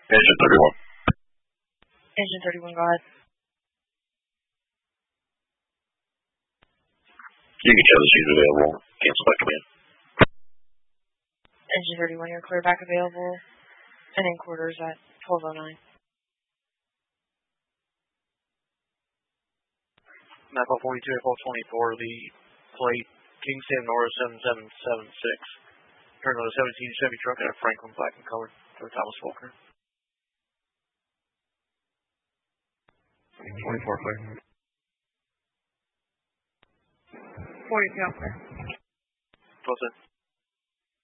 Engine 31. Engine 31, go ahead. You can tell the seat available. Cancel back to in. Engine 31, you're clear back available. And in quarters at 1209. Map 42 April 24, the plate Kingston Norris 7776. Turned on a 17 Chevy truck and a Franklin black and colored for Thomas Faulkner. 24 clear. 42 clear. Close in.